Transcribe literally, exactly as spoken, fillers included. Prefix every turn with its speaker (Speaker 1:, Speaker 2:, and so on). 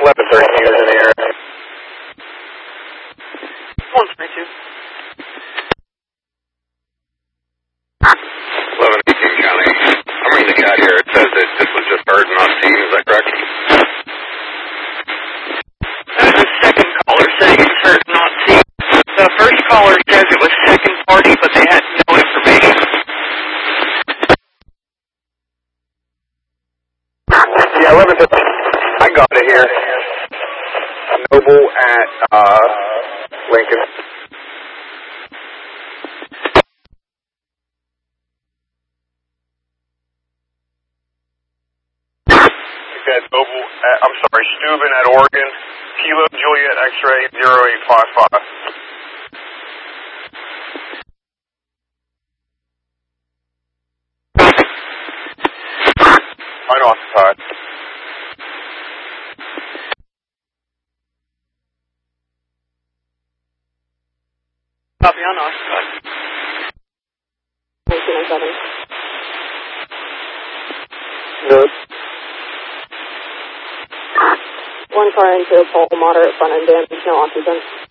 Speaker 1: eleven thirteen is in the air.
Speaker 2: one three two.
Speaker 1: eleven eighteen County. I'm reading the cat here. It says that this was just heard and not seen. Is that correct?
Speaker 2: That is the second caller saying it's heard and not seen. The first caller says it was second party, but they had no information.
Speaker 1: Yeah, eleven fifteen. I got it here. Noble at uh, Lincoln. At Noble at, I'm sorry, Steuben at Oregon. Kilo Juliet X-ray zero eight five five. Unoccupied.
Speaker 2: Copy, unoccupied.
Speaker 3: nineteen oh seven.
Speaker 1: Good.
Speaker 3: One car into a pole, moderate front end damage, no occupants.